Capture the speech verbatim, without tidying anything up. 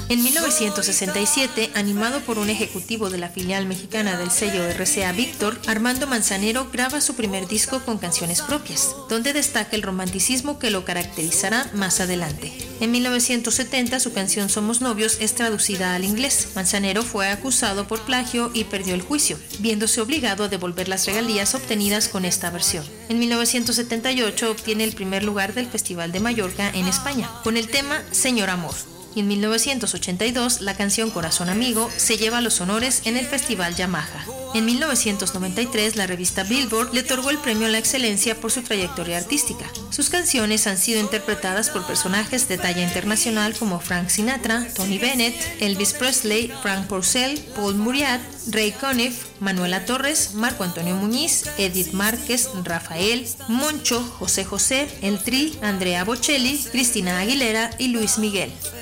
En mil novecientos sesenta y siete, animado por un ejecutivo de la filial mexicana del sello R C A Víctor, Armando Manzanero graba su primer disco con canciones propias, donde destaca el romanticismo que lo caracterizará más adelante. En mil novecientos setenta, su canción Somos Novios es traducida al inglés. Manzanero fue acusado por plagio y perdió el juicio, viéndose obligado a devolver las regalías obtenidas con esta versión. En mil novecientos setenta y ocho obtiene el primer lugar del Festival de Mallorca en España, con el tema Señor Amor. Y en mil novecientos ochenta y dos, la canción Corazón Amigo se lleva los honores en el Festival Yamaha. En mil novecientos noventa y tres, la revista Billboard le otorgó el premio a la excelencia por su trayectoria artística. Sus canciones han sido interpretadas por personajes de talla internacional como Frank Sinatra, Tony Bennett, Elvis Presley, Frank Purcell, Paul Muriat, Ray Conniff, Manuela Torres, Marco Antonio Muñiz, Edith Márquez, Rafael, Moncho, José José, El Tri, Andrea Bocelli, Cristina Aguilera y Luis Miguel.